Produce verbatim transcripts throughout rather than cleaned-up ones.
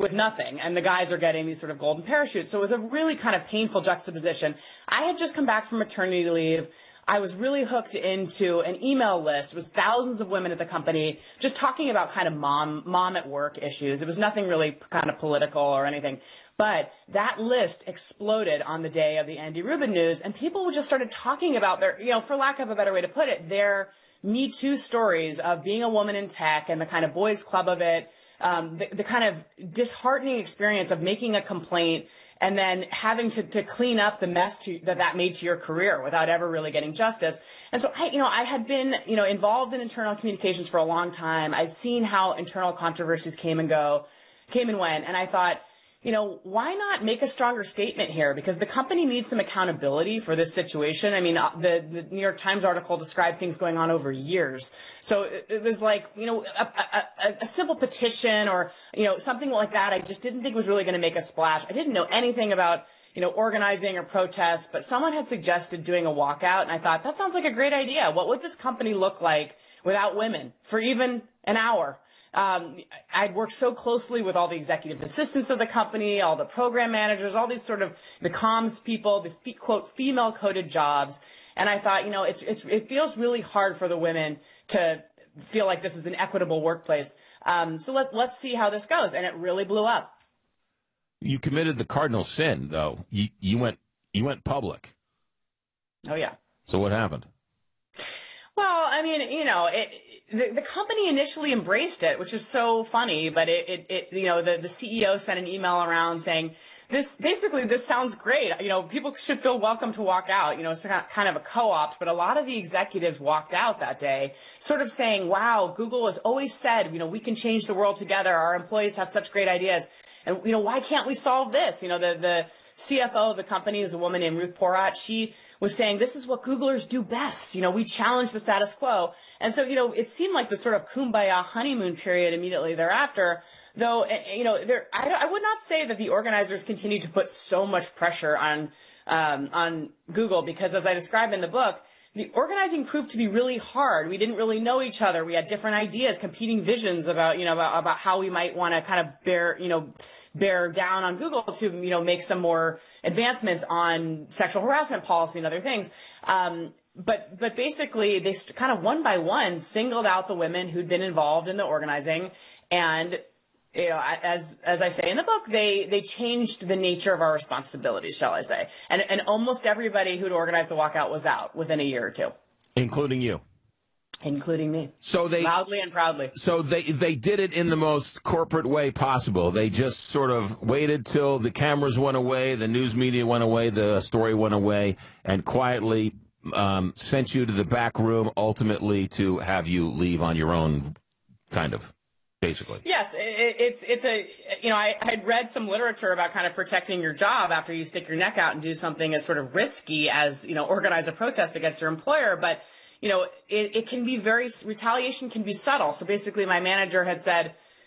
with nothing, and the guys are getting these sort of golden parachutes. So it was a really kind of painful juxtaposition. I had just come back from maternity leave. I was really hooked into an email list. It was thousands of women at the company just talking about kind of mom, mom at work issues. It was nothing really kind of political or anything. But that list exploded on the day of the Andy Rubin news, and people just started talking about their, you know, for lack of a better way to put it, their Me Too stories of being a woman in tech and the kind of boys club of it, um, the, the kind of disheartening experience of making a complaint and then having to, to clean up the mess to, that that made to your career without ever really getting justice. And so I, you know, I had been, you know, involved in internal communications for a long time. I'd seen how internal controversies came and go, came and went. And I thought, you know, why not make a stronger statement here? Because the company needs some accountability for this situation. I mean, the, the New York Times article described things going on over years. So it, it was like, you know, a, a, a simple petition or, you know, something like that. I just didn't think was really going to make a splash. I didn't know anything about, you know, organizing or protests, but someone had suggested doing a walkout. And I thought, that sounds like a great idea. What would this company look like without women for even an hour? Um, I'd worked so closely with all the executive assistants of the company, all the program managers, all these sort of the comms people, the fe- quote female coded jobs. And I thought, you know, it's, it's, it feels really hard for the women to feel like this is an equitable workplace. Um, so let, let's see how this goes. And it really blew up. You committed the cardinal sin, though. You, you went, you went public. Oh, yeah. So what happened? Well, I mean, you know, it, the, the company initially embraced it, which is so funny, but it, it, it you know, the, the C E O sent an email around saying, this, basically, this sounds great. You know, people should feel welcome to walk out. You know, it's kind of a co-opt, but a lot of the executives walked out that day, sort of saying, wow, Google has always said, you know, we can change the world together. Our employees have such great ideas. And, you know, why can't we solve this? You know, the, the C F O of the company is a woman named Ruth Porat. She was saying, this is what Googlers do best. You know, we challenge the status quo. And so, you know, it seemed like the sort of kumbaya honeymoon period immediately thereafter. Though, you know, there, I, I would not say that the organizers continued to put so much pressure on, um, on Google, because as I describe in the book, the organizing proved to be really hard. We didn't really know each other. We had different ideas, competing visions about, you know, about, about how we might want to kind of bear, you know, bear down on Google to, you know, make some more advancements on sexual harassment policy and other things. Um, but, but basically they kind of one by one singled out the women who'd been involved in the organizing. And, you know, as, as I say in the book, they, they changed the nature of our responsibilities, shall I say. And, and almost everybody who'd organized the walkout was out within a year or two. Including you. Including me. So they loudly and proudly. So they they did it in the most corporate way possible. They just sort of waited till the cameras went away, the news media went away, the story went away, and quietly um, sent you to the back room, ultimately to have you leave on your own, kind of, basically. Yes, it, it's it's a you know I had read some literature about kind of protecting your job after you stick your neck out and do something as sort of risky as, you know, organize a protest against your employer, but. You know, it, it can be very, retaliation can be subtle. So basically my manager had said,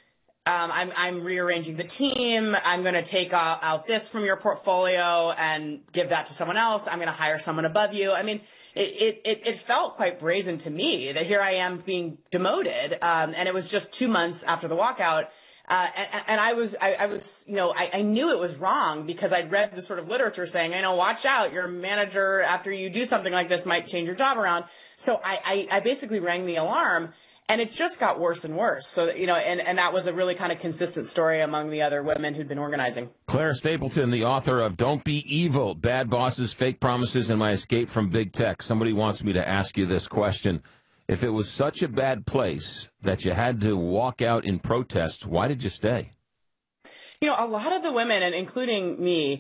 um, I'm, I'm rearranging the team. I'm going to take out, out this from your portfolio and give that to someone else. I'm going to hire someone above you. I mean, it, it, it felt quite brazen to me that here I am being demoted. Um, and it was just two months after the walkout. Uh, and, and I was, I, I was, you know, I, I knew it was wrong because I'd read the sort of literature saying, I know, watch out, your manager, after you do something like this, might change your job around. So I, I, I basically rang the alarm, and it just got worse and worse. So, you know, and, and that was a really kind of consistent story among the other women who'd been organizing. Claire Stapleton, the author of Don't Be Evil, Bad Bosses, Fake Promises, and My Escape from Big Tech. Somebody wants me to ask you this question. If it was such a bad place that you had to walk out in protest, why did you stay? You know, a lot of the women, and including me,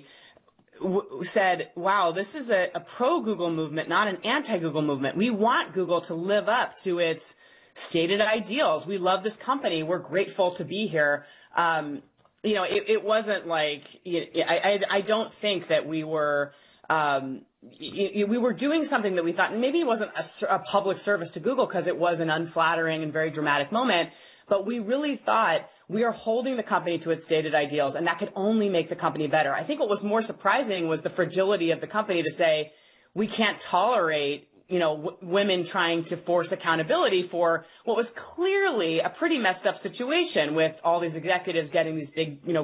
w- said, wow, this is a, a pro-Google movement, not an anti-Google movement. We want Google to live up to its stated ideals. We love this company. We're grateful to be here. Um, you know, it, it wasn't like, you know, I, I, I don't think that we were... Um, we were doing something that we thought maybe it wasn't a, a public service to Google because it was an unflattering and very dramatic moment, but we really thought we are holding the company to its stated ideals, and that could only make the company better. I think what was more surprising was the fragility of the company to say we can't tolerate, you know, w- women trying to force accountability for what was clearly a pretty messed up situation with all these executives getting these big, you know,